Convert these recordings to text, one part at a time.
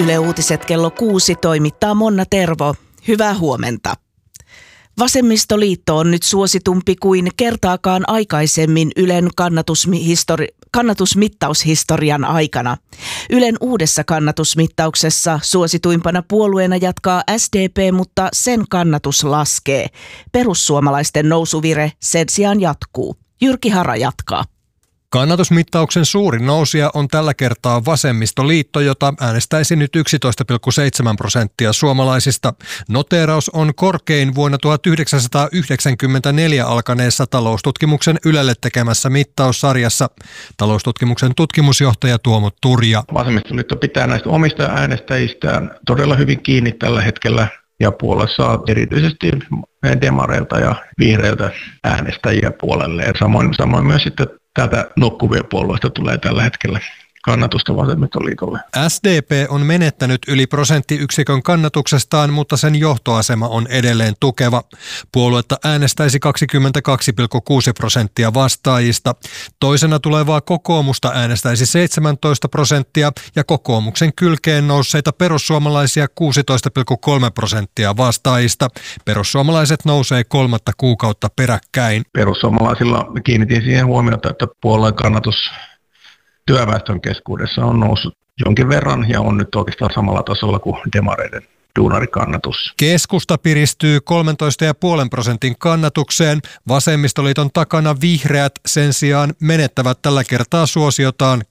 Yle Uutiset kello 6 toimittaa Monna Tervo. Hyvää huomenta. Vasemmistoliitto on nyt suositumpi kuin kertaakaan aikaisemmin Ylen kannatusmittaushistorian aikana. Ylen uudessa kannatusmittauksessa suosituimpana puolueena jatkaa SDP, mutta sen kannatus laskee. Perussuomalaisten nousuvire sen sijaan jatkuu. Jyrki Hara jatkaa. Kannatusmittauksen suurin nousija on tällä kertaa Vasemmistoliitto, jota äänestäisi nyt 11,7% suomalaisista. Noteeraus on korkein vuonna 1994 alkaneessa taloustutkimuksen Ylelle tekemässä mittaussarjassa. Taloustutkimuksen tutkimusjohtaja Tuomo Turja. Vasemmistoliitto pitää näistä omista äänestäjistään todella hyvin kiinni tällä hetkellä ja puolue saa erityisesti demareilta ja vihreiltä äänestäjiä puolelle. Samoin myös sitten täältä nukkuvien puolueesta tulee tällä hetkellä kannatusta Vasemmistoliitolle. SDP on menettänyt yli prosenttiyksikön kannatuksestaan, mutta sen johtoasema on edelleen tukeva. Puoluetta äänestäisi 22,6% vastaajista. Toisena tulevaa kokoomusta äänestäisi 17% ja kokoomuksen kylkeen nousseita perussuomalaisia 16,3% vastaajista. Perussuomalaiset nousee 3. kuukautta peräkkäin. Perussuomalaisilla kiinnitin siihen huomiota, että puolueen kannatus työväestön keskuudessa on noussut jonkin verran ja on nyt oikeastaan samalla tasolla kuin demareiden duunarikannatus. Keskusta piristyy 13,5% kannatukseen. Vasemmistoliiton takana vihreät sen sijaan menettävät tällä kertaa suosiotaan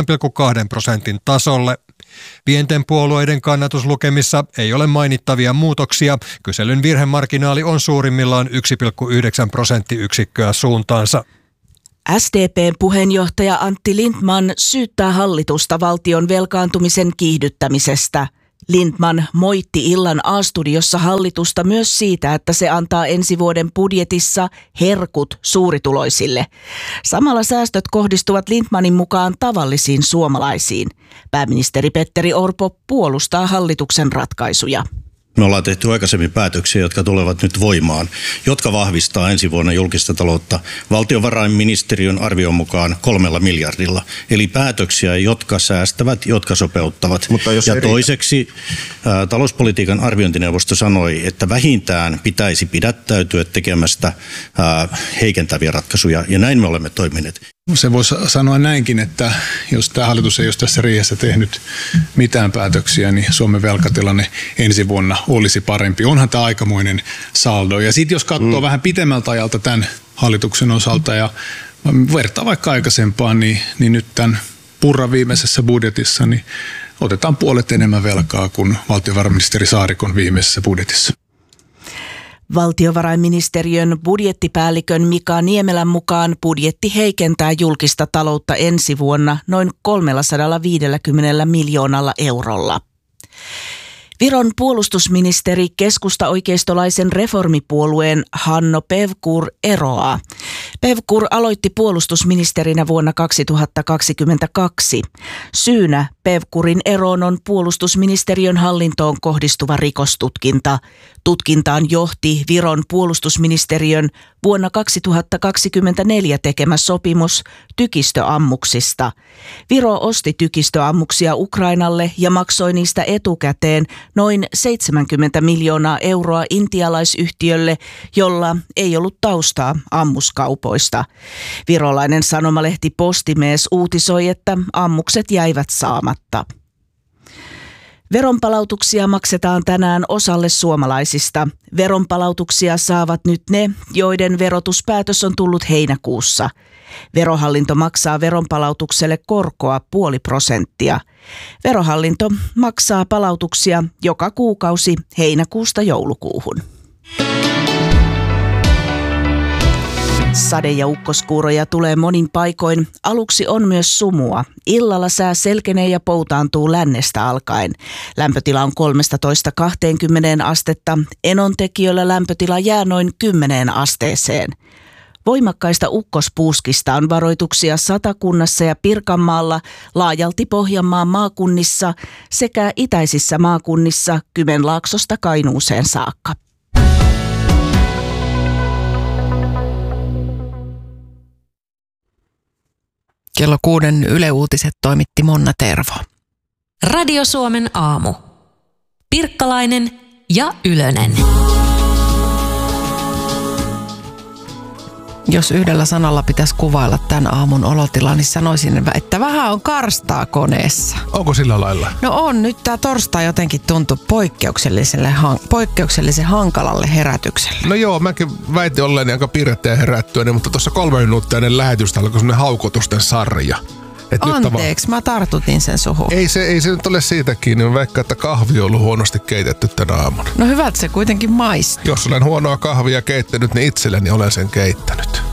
8,2% tasolle. Pienten puolueiden kannatuslukemissa ei ole mainittavia muutoksia. Kyselyn virhemarginaali on suurimmillaan 1,9 prosenttiyksikköä suuntaansa. SDP:n puheenjohtaja Antti Lindtman syyttää hallitusta valtion velkaantumisen kiihdyttämisestä. Lindtman moitti illan A-studiossa hallitusta myös siitä, että se antaa ensi vuoden budjetissa herkut suurituloisille. Samalla säästöt kohdistuvat Lindtmanin mukaan tavallisiin suomalaisiin. Pääministeri Petteri Orpo puolustaa hallituksen ratkaisuja. Me ollaan tehty aikaisemmin päätöksiä, jotka tulevat nyt voimaan, jotka vahvistaa ensi vuonna julkista taloutta valtiovarainministeriön arvion mukaan 3 miljardilla. Eli päätöksiä, jotka säästävät, jotka sopeuttavat. Ja toiseksi talouspolitiikan arviointineuvosto sanoi, että vähintään pitäisi pidättäytyä tekemästä heikentäviä ratkaisuja, ja näin me olemme toimineet. Se voisi sanoa näinkin, että jos tämä hallitus ei olisi tässä riihessä tehnyt mitään päätöksiä, niin Suomen velkatilanne ensi vuonna olisi parempi. Onhan tämä aikamoinen saldo. Ja sitten jos katsoo vähän pitemmältä ajalta tämän hallituksen osalta ja vertaa vaikka aikaisempaan, niin nyt tämän Purran viimeisessä budjetissa niin otetaan puolet enemmän velkaa kuin valtiovarainministeri Saarikon viimeisessä budjetissa. Valtiovarainministeriön budjettipäällikön Mika Niemelän mukaan budjetti heikentää julkista taloutta ensi vuonna noin 350 miljoonalla eurolla. Viron puolustusministeri keskusta-oikeistolaisen reformipuolueen Hanno Pevkur eroaa. Pevkur aloitti puolustusministerinä vuonna 2022. Syynä Pevkurin eroon on puolustusministeriön hallintoon kohdistuva rikostutkinta. Tutkintaan johti Viron puolustusministeriön vuonna 2024 tekemä sopimus tykistöammuksista. Viro osti tykistöammuksia Ukrainalle ja maksoi niistä etukäteen noin 70 miljoonaa euroa intialaisyhtiölle, jolla ei ollut taustaa ammuskaupoista. Virolainen sanomalehti Postimees uutisoi, että ammukset jäivät saamatta. Veronpalautuksia maksetaan tänään osalle suomalaisista. Veronpalautuksia saavat nyt ne, joiden verotuspäätös on tullut heinäkuussa. Verohallinto maksaa veronpalautukselle korkoa 0,5%. Verohallinto maksaa palautuksia joka kuukausi heinäkuusta joulukuuhun. Sade- ja ukkoskuuroja tulee monin paikoin. Aluksi on myös sumua. Illalla sää selkenee ja poutaantuu lännestä alkaen. Lämpötila on 13–20 astetta. Enontekiöllä lämpötila jää noin 10 asteeseen. Voimakkaista ukkospuuskista on varoituksia Satakunnassa ja Pirkanmaalla, laajalti Pohjanmaan maakunnissa sekä itäisissä maakunnissa Kymenlaaksosta Kainuuseen saakka. Kello 6 Yle Uutiset toimitti Monna Tervo. Radio Suomen aamu. Pirkkalainen ja Ylönen. Jos yhdellä sanalla pitäisi kuvailla tämän aamun olotila, niin sanoisin, että vähän on karstaa koneessa. Onko sillä lailla? No on. Nyt tämä torstai jotenkin tuntui poikkeuksellisen hankalalle herätykselle. No joo, mäkin väitin olleeni aika piirrettä ja herättyäni, mutta tuossa 3 minuuttia ennen lähetystä alkoi semmoinen haukotusten sarja. Anteeksi, mä tartutin sen suhun. Ei se nyt ole siitä kiinni, vaikka että kahvi on ollut huonosti keitetty tänä aamuna. No hyvä, että se kuitenkin maistuu. Jos olen huonoa kahvia keittänyt, niin itselleni olen sen keittänyt.